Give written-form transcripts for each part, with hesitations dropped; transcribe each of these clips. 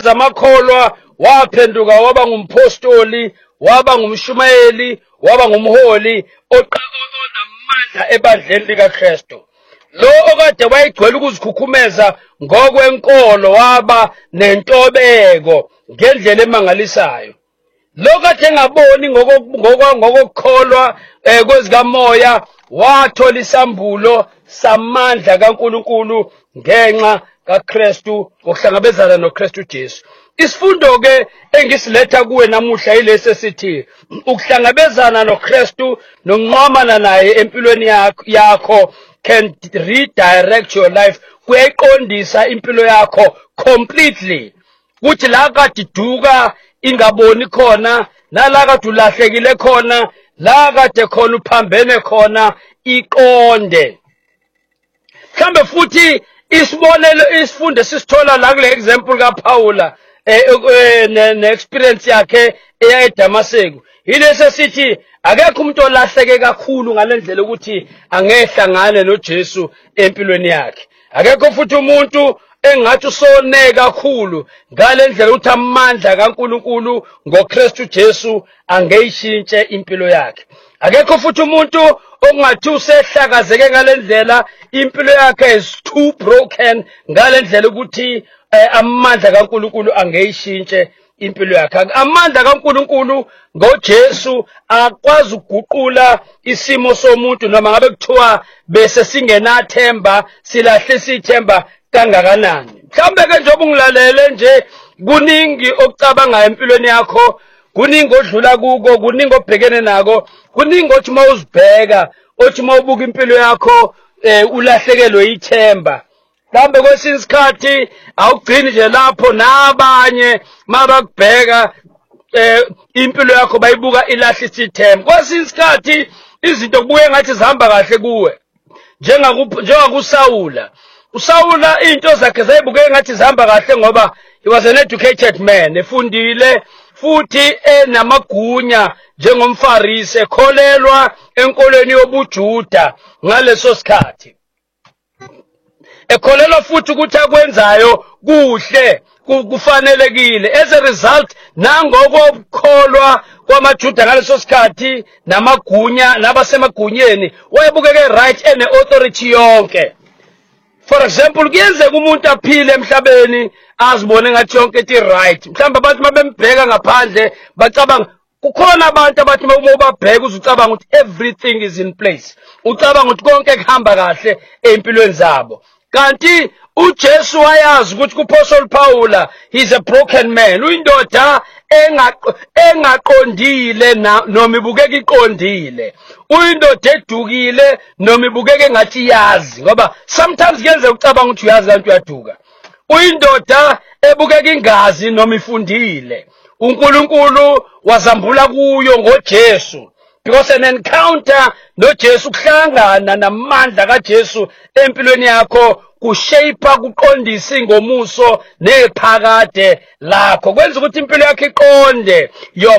ezamakholwa waphenduka waba ngumpostoli, waba ngumshumayeli, waba ngumholi onamandla ebandleni likaKristu. Lo okade wayegcwele ukuzikhukhumeza ngokwenkolo waba nentobeko ngendlela emangalisayo. Lo kade engaboni ngokukholwa kwezikamoya wathola isambulo samandla kaNkulunkulu ngenxa kaKristu, ngokuhlangabezana noKristu Jesu. Isifundo ke engisiletha kuwe namuhla yilesi esithi ukuhlangabezana noKristu nokunqamana naye empilweni yakho can redirect your life, kuyayiqondisa impilo yakho completely. Kuthi la kade duka ingaboni khona, nala kade ulahlekile khona, la kade khona uphambene khona iqonde. Mhlambe futhi isibonelo isifundo sisithola la kule example kaPaula ne-experience yakhe eya eDamaseko. Yilesi sithi akekho umuntu olahleke kakhulu ngalendlela ukuthi angehlangane noJesu empilweni yakhe. Akekho futhi umuntu engathi usone kakhulu ngalendlela ukuthi amandla kaNkulunkulu ngoKristu Jesu angeyishintshe impilo yakhe. Akekho futhi umuntu ongathi usehlakazeke ngalendlela impilo yakhe is too broken ngalendlela ukuthi amandla kaNkulunkulu angeyishintshe impilo yakhe. Amandla kaNkulunkulu ngoJesu akwazi ukuguqula isimo somuntu noma ngabe kuthiwa bese singenathemba, silahlisa ithemba kangakanani. Mhlambe ke njengoba ungilalele nje kuningi okucabangayo empilweni yakho, kuningi odlula kuko, kuningi obhekene nako, kuningi othi mawuzibheka, othi mawubuka impilo yakho ulahlekelwe ithemba. Mhlambe kwesinye isikhathi awugcini nje lapho, nabanye mabakubheka impilo yakho bayibuka ilahlisa ithemba. Kwesinye isikhathi izinto kubuye ngathi zihamba kahle kuwe, njengakuSawula. uSawula into zakhe zayibuke ngathi zihamba kahle ngoba he was an educated man, efundile futhi enamagunya njengomFarisi, ekholelwa enkolweni yobuJuda ngaleso sikhathi. Ekholelwa futhi ukuthi akwenzayo kuhle, kufanelekile. As a result, nangokukholwa kwamaJuda ngaleso sikhathi namagunya nabasemagunyeni wayebukeke right ene authority yonke. For example, kuyenzeka umuntu aphile emhlabeni azibone ngathi yonke ithi right. Mhlawumbe abantu mabembheka ngaphandle bacabanga, kukhona abantu abathi uma ubabheka uzucabanga ukuthi everything is in place, ucabanga ukuthi konke kuhamba kahle empilweni zabo. Kanti uJesu wayazi ukuthi kuApostle Paula he's a broken man, uyindoda engaqondile noma ibukeka iqondile, uyindoda edukile noma ibukeka engathi yazi, ngoba sometimes kuyenzeka ucabanga ukuthi uyazi kanti uyaduka. Uyindoda ebukeka ingazi noma ifundile. uNkulunkulu wazambula kuyo ngoJesu, because an encounter noJesu, kuhlangana namandla kaJesu empilweni yakho kushape kuqondisa ngomuso nephakade lakho, kwenza ukuthi impilo yakho iqonde. Your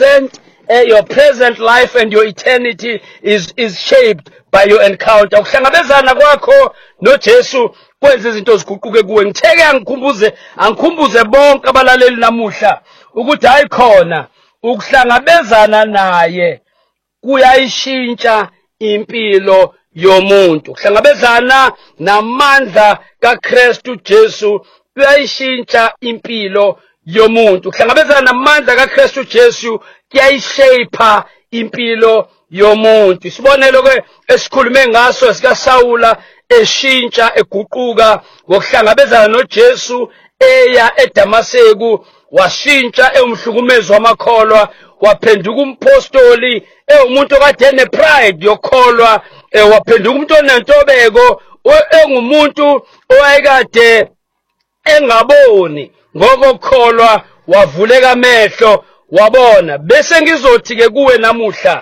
present life and your eternity is shaped by your encounter. Ukuhlangabezana kwakho noJesu kwenza izinto ziguquke kuwe. Ngitheke angikhumbuze bonke abalaleli namuhla ukuthi hayi khona ukuhlangabezana naye kuyayishintsha impilo yomuntu. Ukuhlangabezana namandla kaKristu Jesu kuyayishintsha impilo yomuntu. Ukuhlangabezana namandla kaKristu Jesu kuyayishape impilo yomuntu. Isibonelo ke esikhulume ngaso sikaSawula eshintsha eguquka ngokuhlangabezana noJesu eya eDamaseko, washintsha umhlukumezo wamakholwa, waphenduka umpostoli, umuntu okade ene-pride yokholwa, waphenduka umuntu onentobeko, engumuntu owayekade engaboni ngokukholwa, wavuleka amehlo wabona. Bese ngizothi-ke kuwe namuhla,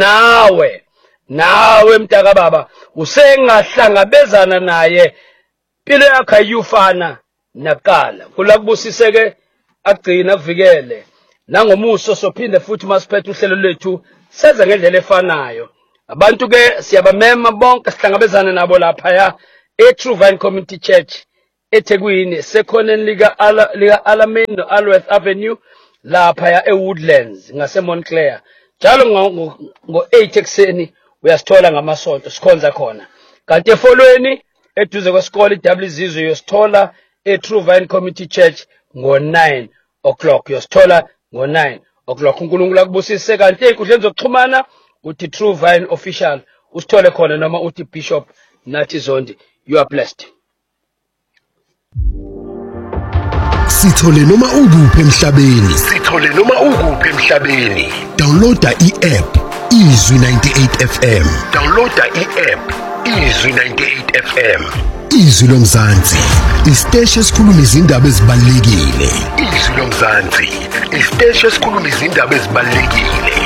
nawe mntaka baba usengahlangabezana naye, impilo yakho ayifana nakala. Kulakubusiseke, agcina akuvikele nangomuso. Sophinde futhi masiphethe uhlelo lwethu seze ngendlela efanayo. Abantu ke siyabamema bonke sihlangabezana nabo lapha eTrue Vine Community Church eThekwini sekhoneni lika Alamein no Alworth Avenue lapha ya eWoodlands ngase Montclair. Njalo ngo8 ekseni uyasithola ngamasonto sikhonza khona. Kanti efolweni eduze kwesikole iWZizwe uyosithola eTrue Vine Community Church ngo9 o'clock. Uyosithola ngo9 o'clock. uNkulunkulu akubusise. Kanti einkundleni zokuxhumana uthi True Vine Official usithole khona noma uthi Bishop Nathi Zondi. You are blessed. Sithole noma ukuphi emhlabeni. Downloada i-app Izwi 98 FM. Izwi lomzansi, isiteshi esikhuluma izindaba ezibalulekile.